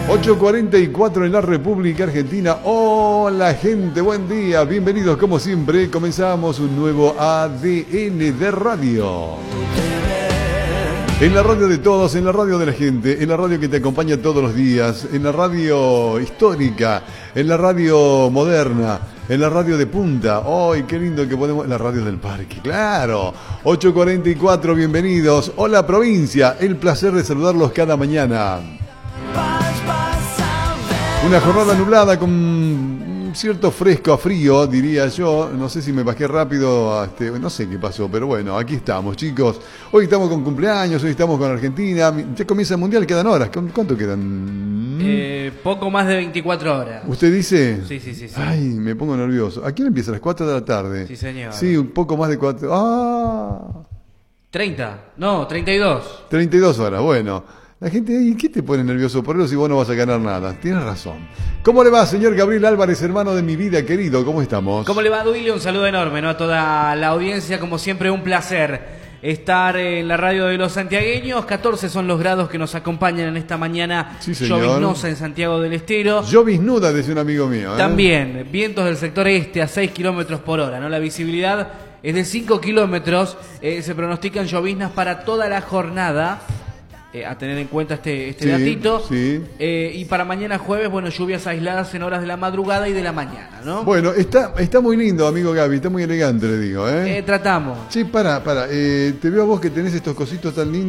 8:44 en la República Argentina. Hola gente, buen día, bienvenidos como siempre. Comenzamos un nuevo ADN de radio. En la radio de todos, en la radio de la gente, en la radio que te acompaña todos los días, en la radio histórica, en la radio moderna, en la radio de punta. ¡Ay, qué lindo que podemos! La radio del parque, claro. 8:44, bienvenidos. Hola provincia, el placer de saludarlos cada mañana. Una jornada nublada con cierto fresco a frío, diría yo. No sé si me bajé rápido, no sé qué pasó, pero bueno, aquí estamos, chicos. Hoy estamos con cumpleaños, hoy estamos con Argentina. Ya comienza el Mundial, quedan horas. ¿Cuánto quedan? Poco más de 24 horas. ¿Usted dice? Sí. Ay, me pongo nervioso. ¿A quién empieza? A las 4 de la tarde. Sí, señor. Sí, un poco más de 4. ¡Ah! 32. 32 horas, bueno. La gente, ¿y qué te pone nervioso por eso si vos no vas a ganar nada? Tienes razón. ¿Cómo le va, señor Gabriel Álvarez, hermano de mi vida querido? ¿Cómo estamos? ¿Cómo le va, Duilio? Un saludo enorme, ¿no? A toda la audiencia, como siempre, un placer estar en la radio de los santiagueños. 14 son los grados que nos acompañan en esta mañana lloviznosa en Santiago del Estero. Lloviznuda, decía un amigo mío. También, vientos del sector este a 6 kilómetros por hora, ¿no? La visibilidad es de 5 kilómetros. Se pronostican lloviznas para toda la jornada. A tener en cuenta este datito. Sí. Y para mañana jueves, bueno, lluvias aisladas en horas de la madrugada y de la mañana, ¿no? Bueno, está muy lindo, amigo Gaby, está muy elegante, le digo, ¿eh? Tratamos. Sí, para, te veo a vos que tenés estos cositos tan lindos.